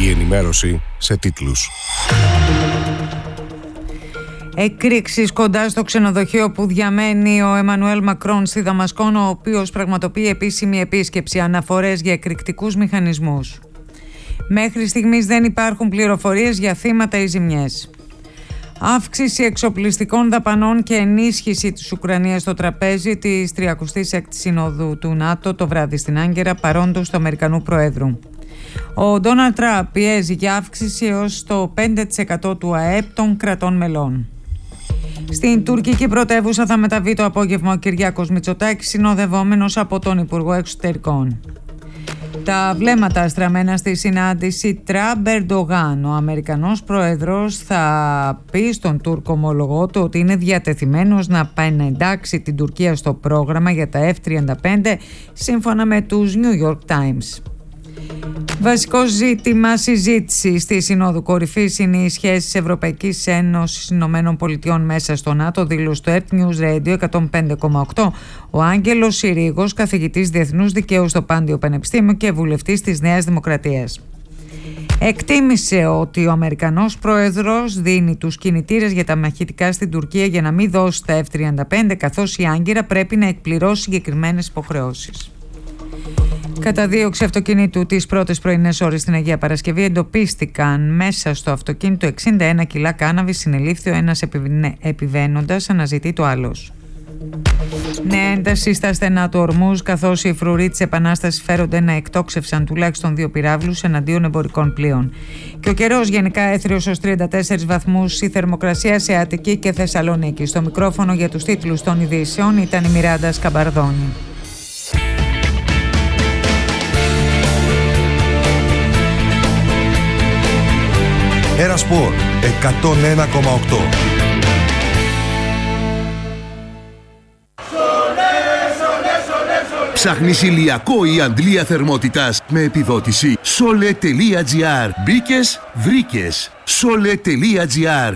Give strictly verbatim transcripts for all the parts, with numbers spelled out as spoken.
Η ενημέρωση σε τίτλους. Εκρήξεις κοντά στο ξενοδοχείο που διαμένει ο Εμμανουέλ Μακρόν στη Δαμασκό, ο οποίος πραγματοποιεί επίσημη επίσκεψη, αναφορές για εκρηκτικούς μηχανισμούς. Μέχρι στιγμής δεν υπάρχουν πληροφορίες για θύματα ή ζημιές. Αύξηση εξοπλιστικών δαπανών και ενίσχυση της Ουκρανίας στο τραπέζι της τριακοστής έκτης Συνόδου του ΝΑΤΟ το βράδυ στην Άγκυρα, παρόντος του Αμερικανού Προέδρου. Ο Ντόναλντ Τραμπ πιέζει για αύξηση έως το πέντε τοις εκατό του ΑΕΠ των κρατών μελών. Στην τουρκική πρωτεύουσα θα μεταβεί το απόγευμα ο Κυριάκος Μητσοτάκης, συνοδευόμενος από τον Υπουργό Εξωτερικών. Τα βλέμματα στραμμένα στη συνάντηση Τραμπ-Ερντογάν. Ο Αμερικανός Πρόεδρος θα πει στον Τούρκο ομολογό του ότι είναι διατεθειμένος να επανεντάξει την Τουρκία στο πρόγραμμα για τα εφ τριάντα πέντε, σύμφωνα με τους New York Times. Βασικό ζήτημα συζήτηση στη Συνόδου Κορυφής είναι οι σχέσεις Ευρωπαϊκής Ένωσης Ηνωμένων Πολιτειών μέσα στο ΝΑΤΟ, δήλωσε το Earth News Radio εκατόν πέντε κόμμα οκτώ ο Άγγελος Συρίγος, καθηγητής Διεθνούς Δικαίου στο Πάντιο Πανεπιστήμιο και βουλευτής της Νέας Δημοκρατίας. Εκτίμησε ότι ο Αμερικανός Πρόεδρος δίνει τους κινητήρες για τα μαχητικά στην Τουρκία για να μην δώσει τα εφ τριάντα πέντε, καθώς η Άγκυρα πρέπει να εκπληρώσει συγκεκριμένες υποχρεώσεις. Καταδίωξη αυτοκίνητου τις πρώτες πρωινές ώρες στην Αγία Παρασκευή εντοπίστηκαν μέσα στο αυτοκίνητο εξήντα ένα κιλά κάναβη. Συνελήφθη ο ένας επιβαίνοντας, αναζητεί το άλλος. Νέα ένταση στα στενά του Ορμούζ, καθώς οι φρουροί της Επανάστασης φέρονται να εκτόξευσαν τουλάχιστον δύο πυράβλους εναντίον εμπορικών πλοίων. Και ο καιρός γενικά έθριος ως τριάντα τέσσερις βαθμούς, η θερμοκρασία σε Αττική και Θεσσαλονίκη. Στο μικρόφωνο για τους τίτλους των ειδήσεων ήταν η Μιράντα Σκαμπαρδόνη. Ένα Σπορ εκατόν ένα κόμμα οκτώ. Ψάχνεις ηλιακό ή αντλία θερμότητας με επιδότηση? Sole.gr. Μπήκες, βρήκες. Sole.gr.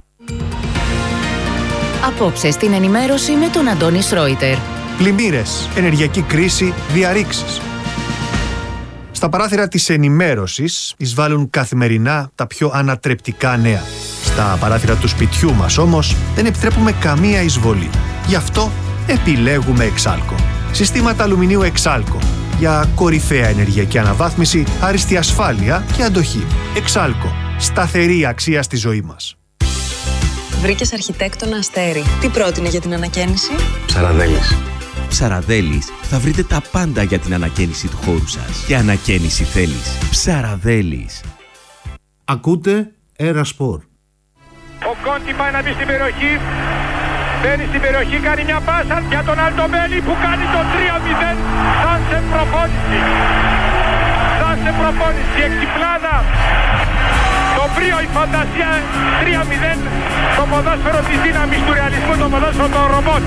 Απόψε στην ενημέρωση με τον Αντώνη Σρόιτερ. Πλημμύρες, ενεργειακή κρίση, διαρρήξεις. Στα παράθυρα της ενημέρωσης εισβάλλουν καθημερινά τα πιο ανατρεπτικά νέα. Στα παράθυρα του σπιτιού μας όμως δεν επιτρέπουμε καμία εισβολή. Γι' αυτό επιλέγουμε Εξάλκο. Συστήματα αλουμινίου Εξάλκο για κορυφαία ενεργειακή αναβάθμιση, άριστη ασφάλεια και αντοχή. Εξάλκο. Σταθερή αξία στη ζωή μας. Βρήκες αρχιτέκτονα Αστέρι. Τι πρότεινε για την ανακαίνιση? Ψαραδέλης. Ψαραδέλης, θα βρείτε τα πάντα για την ανακαίνιση του χώρου σας. Και ανακαίνιση θέλεις. Ψαραδέλης. Ακούτε Ένα Σπορ. Ο Κόντι πάει να μπει στην περιοχή. Μπαίνει στην περιοχή, κάνει μια πάσα για τον Αλτομπέλη που κάνει το τρία μηδέν. Σαν σε προπόνηση. Σαν σε προπόνηση. Εξυπνάδα. Το πρίο, η φαντασία. τρία μηδέν. Το ποδόσφαιρο της δύναμης του ρεαλισμού. Το ποδόσφαιρο των ρομπότ.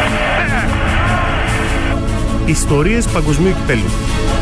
Ιστορίες παγκοσμίου κυπέλλου.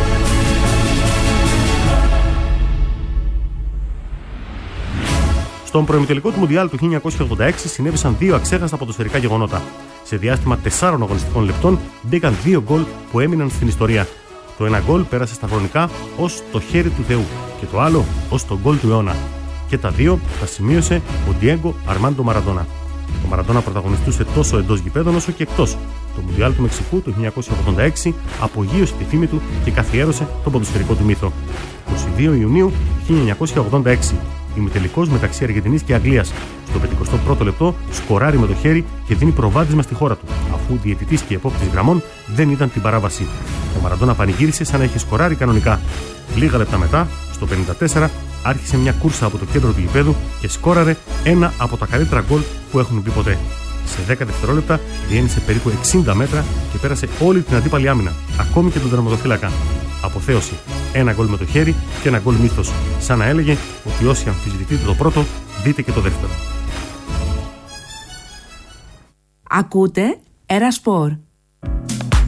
Στον προημιτελικό του Μουντιάλ του χίλια εννιακόσια ογδόντα έξι συνέβησαν δύο αξέχαστα ποδοσφαιρικά γεγονότα. Σε διάστημα τεσσάρων αγωνιστικών λεπτών μπήκαν δύο γκολ που έμειναν στην ιστορία. Το ένα γκολ πέρασε στα χρονικά ως το χέρι του Θεού και το άλλο ως το γκολ του αιώνα. Και τα δύο τα σημείωσε ο Ντιέγκο Αρμάντο Μαραντόνα. Ο Μαραντόνα πρωταγωνιστούσε τόσο εντός γηπέδων όσο και εκτός. Το Μουντιάλ του Μεξικού το χίλια εννιακόσια ογδόντα έξι απογείωσε τη φήμη του και καθιέρωσε τον ποδοσφαιρικό του μύθο. είκοσι δύο Ιουνίου χίλια εννιακόσια ογδόντα έξι. Ημιτελικός μεταξύ Αργεντινής και Αγγλίας. Στο πενηκοστό πρώτο λεπτό σκοράρει με το χέρι και δίνει προβάδισμα στη χώρα του, αφού διαιτητής και επόπτης γραμμών δεν ήταν την παράβαση. Ο Μαραντόνα πανηγύρισε σαν να είχε σκοράρει κανονικά. Λίγα λεπτά μετά, στο πενήντα τέσσερα, άρχισε μια κούρσα από το κέντρο του γηπέδου και σκόραρε ένα από τα καλύτερα γκολ που έχουν μπει ποτέ. Σε δέκα δευτερόλεπτα διένυσε περίπου εξήντα μέτρα και πέρασε όλη την αντίπαλη άμυνα, ακόμη και τον τερματοφύλακα. Αποθέωση. Ένα γκολ με το χέρι και ένα γκολ μύθος. Σαν να έλεγε ότι όσοι αμφισβητείτε το πρώτο, δείτε και το δεύτερο. Ακούτε Ένα Σπορ.